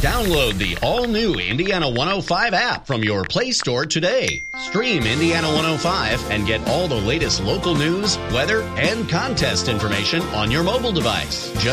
Download the all-new Indiana 105 app from your Play Store today. Stream Indiana 105 and get all the latest local news, weather, and contest information on your mobile device.